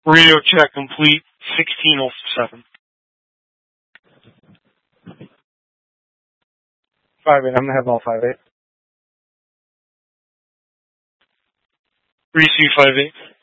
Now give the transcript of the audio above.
Radio check complete, 1607. 5-8, I'm going to have all 5-8. 3C58.